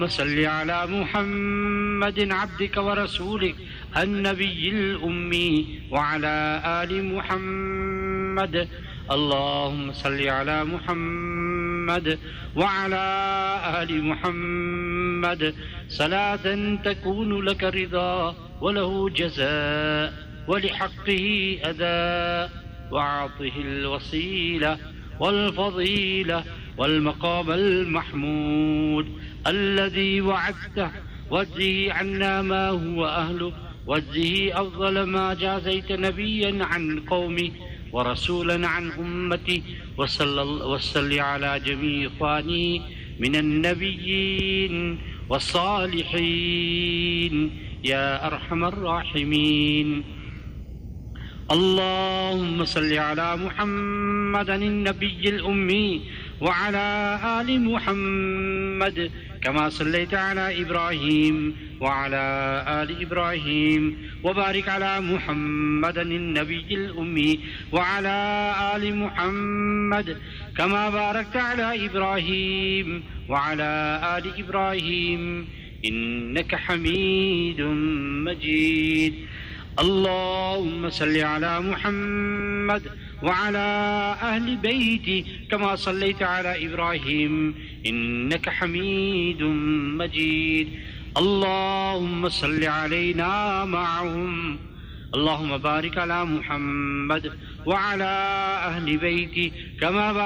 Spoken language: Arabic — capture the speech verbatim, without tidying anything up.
صل على محمد عبدك ورسولك النبي الأمي وعلى آل محمد. اللهم صل على محمد وعلى آل محمد صلاة تكون لك رضا وله جزاء ولحقه أداء، وأعطه الوسيلة والفضيلة والمقام المحمود الذي وعدته، واجزه عنا ما هو أهله، واجزه أفضل ما جازيت نبيا عن قومي ورسولا عن أمتي. وصل على جميع إخواني من النبيين والصالحين يا أرحم الراحمين. اللهم صل على محمد النبي الأمي وعلى آل محمد كما صليت على إبراهيم وعلى آل إبراهيم، وبارك على محمد النبي الأمي وعلى آل محمد كما باركت على إبراهيم وعلى آل إبراهيم إنك حميد مجيد. اللهم صل على محمد وعلى أهل بيتي كما صليت على إبراهيم إنك حميد مجيد. اللهم صل علينا معهم. اللهم بارك على محمد وعلى أهل بيتي كما باركت